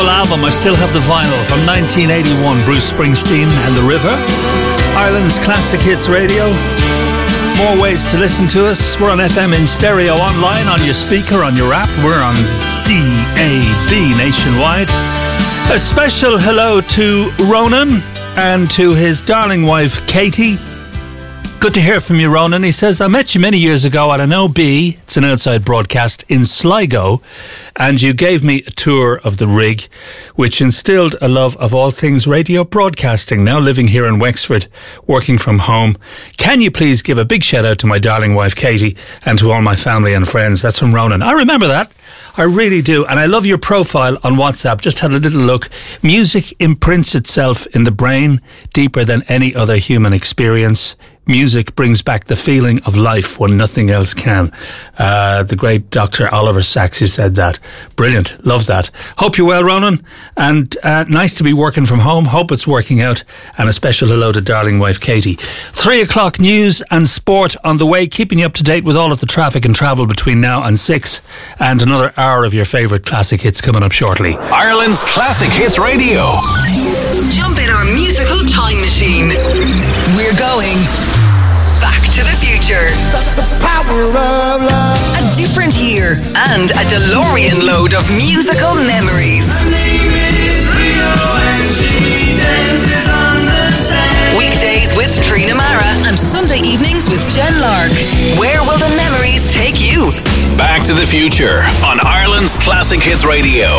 Album. I still have the vinyl from 1981, Bruce Springsteen and The River. Ireland's Classic Hits Radio. More ways to listen to us. We're on FM in stereo, online, on your speaker, on your app. We're on DAB nationwide. A special hello to Ronan and to his darling wife Katie. Good to hear from you, Ronan. He says, I met you many years ago at an OB, it's an outside broadcast, in Sligo, and you gave me a tour of the rig, which instilled a love of all things radio broadcasting. Now living here in Wexford, working from home. Can you please give a big shout out to my darling wife, Katie, and to all my family and friends? That's from Ronan. I remember that. I really do. And I love your profile on WhatsApp. Just had a little look. Music imprints itself in the brain deeper than any other human experience. Music brings back the feeling of life when nothing else can. The great Dr. Oliver Sacks, who said that. Brilliant. Love that. Hope you're well, Ronan. And nice to be working from home. Hope it's working out. And a special hello to darling wife Katie. 3 o'clock news and sport on the way, keeping you up to date with all of the traffic and travel between now and 6. And another hour of your favourite classic hits coming up shortly. Ireland's Classic Hits Radio. Jump in our musical time machine. We're going back to the future. That's the power of love. A different year and a DeLorean load of musical memories. Her name is Rio and she dances on the sand. Weekdays with Trina Mara and Sunday evenings with Jen Lark. Where will the memories take you? Back to the Future on Ireland's Classic Hits Radio.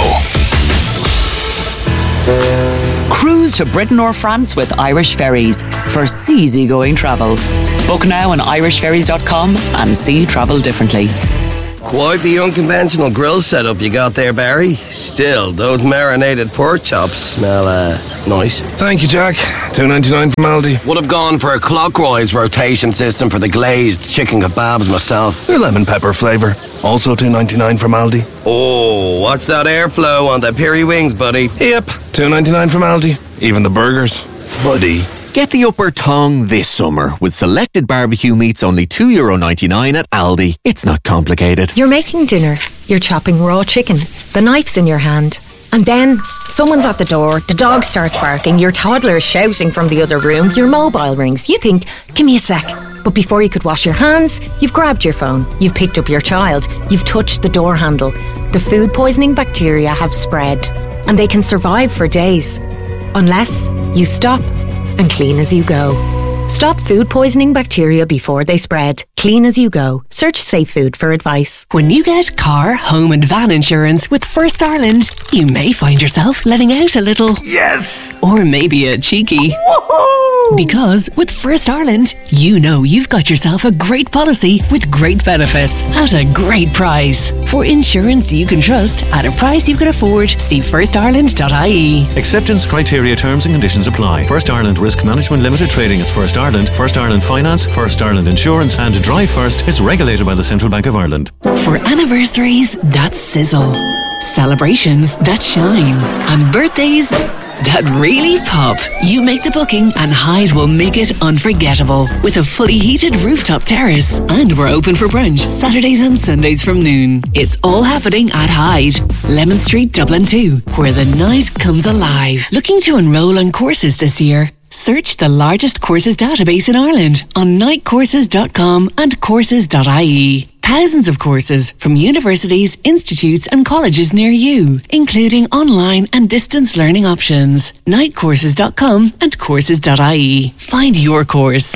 Cruise to Britain or France with Irish Ferries for easy-going travel. Book now on irishferries.com and see travel differently. Quite the unconventional grill setup you got there, Barry. Still, those marinated pork chops smell, nice. Thank you, Jack. $2.99 from Aldi. Would have gone for a clockwise rotation system for the glazed chicken kebabs myself. They're lemon pepper flavour. Also $2.99 from Aldi. Oh, watch that airflow on the peri wings, buddy. Yep, $2.99 from Aldi. Even the burgers. Buddy. Get the upper tongue this summer with selected barbecue meats only €2.99 at Aldi. It's not complicated. You're making dinner. You're chopping raw chicken. The knife's in your hand. And then someone's at the door, the dog starts barking, your toddler is shouting from the other room, your mobile rings. You think, give me a sec. But before you could wash your hands, you've grabbed your phone, you've picked up your child, you've touched the door handle. The food poisoning bacteria have spread, and they can survive for days. Unless you stop and clean as you go. Stop food poisoning bacteria before they spread. Clean as you go. Search Safe Food for advice. When you get car, home and van insurance with First Ireland, you may find yourself letting out a little... Yes! Or maybe a cheeky... Woohoo! Because with First Ireland, you know you've got yourself a great policy with great benefits at a great price. For insurance you can trust at a price you can afford, see firstireland.ie. Acceptance criteria, terms and conditions apply. First Ireland Risk Management Limited Trading as First Ireland, First Ireland Finance, First Ireland Insurance and Drive First is regulated by the Central Bank of Ireland. For anniversaries that sizzle, celebrations that shine, and birthdays that really pop, you make the booking and Hyde will make it unforgettable with a fully heated rooftop terrace. And we're open for brunch Saturdays and Sundays from noon. It's all happening at Hyde, Lemon Street, Dublin 2, where the night comes alive. Looking to enrol on courses this year? Search the largest courses database in Ireland on nightcourses.com and courses.ie. Thousands of courses from universities, institutes and colleges near you, including online and distance learning options. Nightcourses.com and courses.ie. Find your course.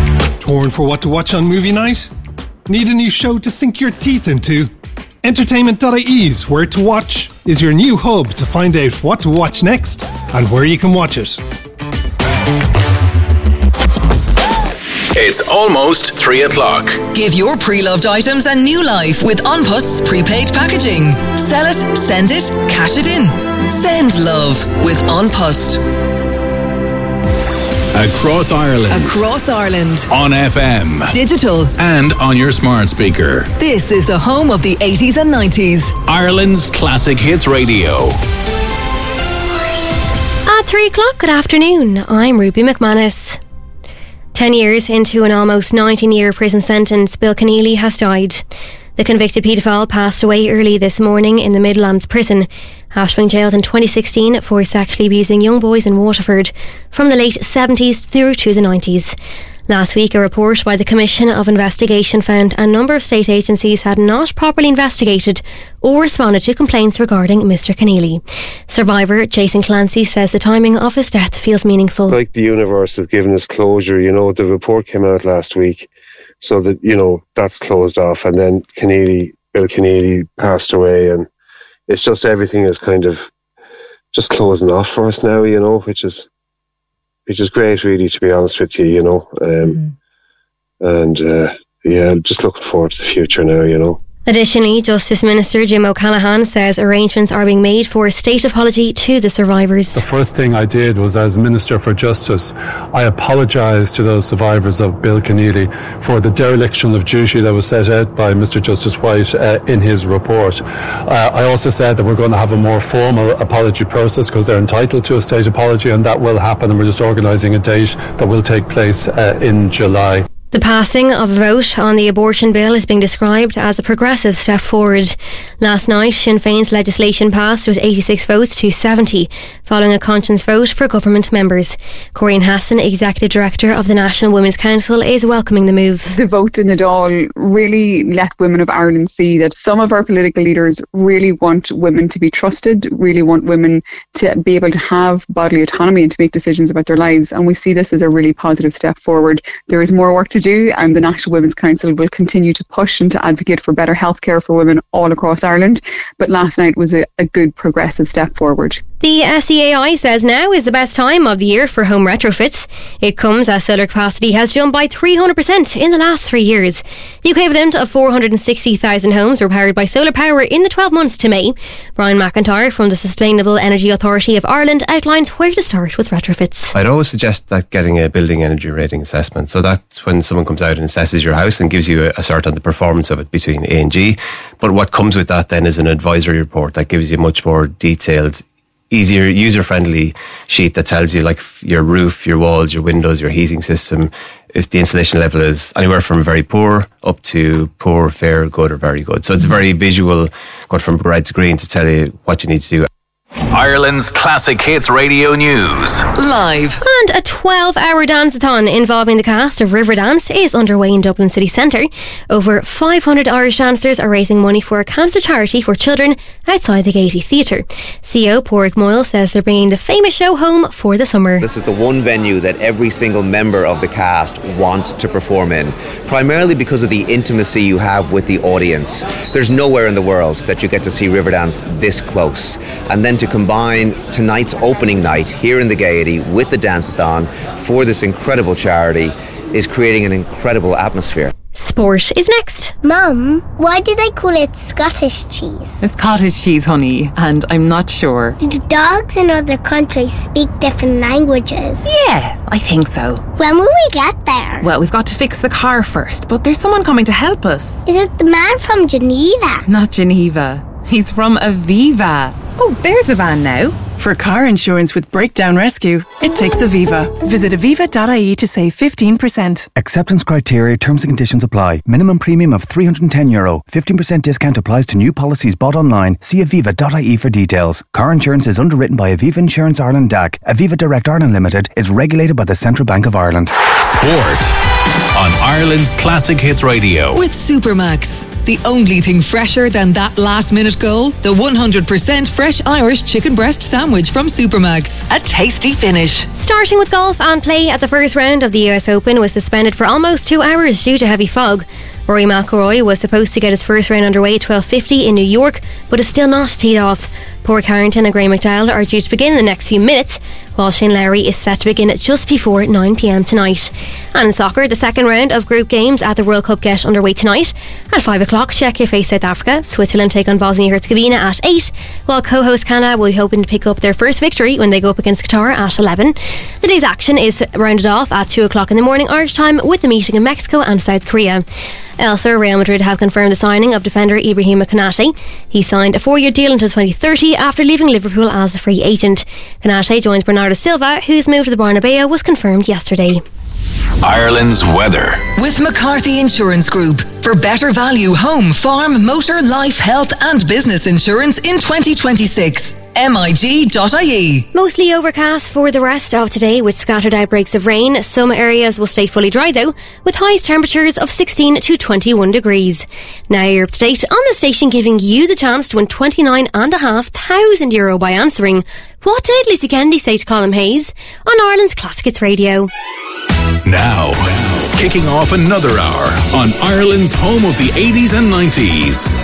Torn for what to watch on movie night? Need a new show to sink your teeth into? Entertainment.ie's Where to Watch is your new hub to find out what to watch next and where you can watch it. It's almost 3 o'clock. Give your pre-loved items a new life with OnPust's prepaid packaging. Sell it, send it, cash it in. Send love with OnPust. Across Ireland. Across Ireland. On FM. Digital. And on your smart speaker. This is the home of the 80s and 90s. Ireland's Classic Hits Radio. At 3 o'clock, good afternoon. I'm Ruby McManus. 10 years into an almost 19-year prison sentence, Bill Keneally has died. The convicted paedophile passed away early this morning in the Midlands prison after being jailed in 2016 for sexually abusing young boys in Waterford from the late 70s through to the 90s. Last week, a report by the Commission of Investigation found a number of state agencies had not properly investigated or responded to complaints regarding Mr. Keneally. Survivor Jason Clancy says the timing of his death feels meaningful. Like the universe have given us closure, the report came out last week, so that, that's closed off, and then Bill Keneally passed away, and it's just everything is kind of just closing off for us now, which is great, really, to be honest with you, and just looking forward to the future now, Additionally, Justice Minister Jim O'Callaghan says arrangements are being made for a state apology to the survivors. The first thing I did was, as Minister for Justice, I apologised to those survivors of Bill Keneally for the dereliction of duty that was set out by Mr. Justice White in his report. I also said that we're going to have a more formal apology process because they're entitled to a state apology, and that will happen, and we're just organising a date that will take place in July. The passing of a vote on the abortion bill is being described as a progressive step forward. Last night, Sinn Féin's legislation passed with 86 votes to 70, following a conscience vote for government members. Corinne Hassan, Executive Director of the National Women's Council, is welcoming the move. The vote in the Dáil really let women of Ireland see that some of our political leaders really want women to be trusted, really want women to be able to have bodily autonomy and to make decisions about their lives. And we see this as a really positive step forward. There is more work to do, and the National Women's Council will continue to push and to advocate for better healthcare for women all across Ireland. But last night was a good progressive step forward. The SEAI says now is the best time of the year for home retrofits. It comes as solar capacity has jumped by 300% in the last 3 years. The equivalent of 460,000 homes were powered by solar power in the 12 months to May. Brian McIntyre from the Sustainable Energy Authority of Ireland outlines where to start with retrofits. I'd always suggest that getting a building energy rating assessment. So that's when someone comes out and assesses your house and gives you a cert on the performance of it between A and G. But what comes with that then is an advisory report that gives you much more detailed, easier, user-friendly sheet that tells you like your roof, your walls, your windows, your heating system, if the insulation level is anywhere from very poor up to poor, fair, good or very good. So it's very visual, going from red to green to tell you what you need to do. Ireland's Classic Hits Radio News. Live. And a 12-hour dance-a-thon involving the cast of Riverdance is underway in Dublin City Centre. Over 500 Irish dancers are raising money for a cancer charity for children outside the Gaiety Theatre. CEO Pádraig Moyle says they're bringing the famous show home for the summer. This is the one venue that every single member of the cast want to perform in, primarily because of the intimacy you have with the audience. There's nowhere in the world that you get to see Riverdance this close. And then to combine tonight's opening night here in the Gaiety with the dance-a-thon for this incredible charity is creating an incredible atmosphere. Sport is next. Mum, why do they call it Scottish cheese? It's cottage cheese, honey, and I'm not sure. Do dogs in other countries speak different languages? Yeah, I think so. When will we get there? Well, we've got to fix the car first, but there's someone coming to help us. Is it the man from Geneva? Not Geneva. He's from Aviva. Oh, there's the van now. For car insurance with Breakdown Rescue, it takes Aviva. Visit aviva.ie to save 15%. Acceptance criteria, terms and conditions apply. Minimum premium of €310. 15% discount applies to new policies bought online. See aviva.ie for details. Car insurance is underwritten by Aviva Insurance Ireland DAC. Aviva Direct Ireland Limited is regulated by the Central Bank of Ireland. Sport on Ireland's Classic Hits Radio. With Supermax. The only thing fresher than that last-minute goal? The 100% fresh Irish chicken breast sandwich from Supermax. A tasty finish. Starting with golf, and play at the first round of the US Open was suspended for almost 2 hours due to heavy fog. Rory McIlroy was supposed to get his first round underway at 12:50 in New York, but is still not teed off. Padraig Harrington and Graham McDowell are due to begin in the next few minutes, while Shane Lowry is set to begin at just before 9pm tonight. And in soccer, the second round of group games at the World Cup get underway tonight. At 5 o'clock, Czechia face South Africa, Switzerland take on Bosnia-Herzegovina at 8, while co-host Canada will be hoping to pick up their first victory when they go up against Qatar at 11. The day's action is rounded off at 2 o'clock in the morning Irish time with the meeting in Mexico and South Korea. Elsewhere, Real Madrid have confirmed the signing of defender Ibrahima Konate. He signed a 4-year deal until 2030 after leaving Liverpool as a free agent. Konate joins Bernardo Silva, whose move to the Bernabeu was confirmed yesterday. Ireland's weather. With McCarthy Insurance Group. For better value home, farm, motor, life, health and business insurance in 2026. mig.ie. Mostly overcast for the rest of today with scattered outbreaks of rain. Some areas will stay fully dry though, with highest temperatures of 16 to 21 degrees. Now you're up to date on the station, giving you the chance to win €29,500 by answering, what did Lucy Kennedy say to Colin Hayes on Ireland's Classic Hits Radio? Now, kicking off another hour on Ireland's home of the 80s and 90s.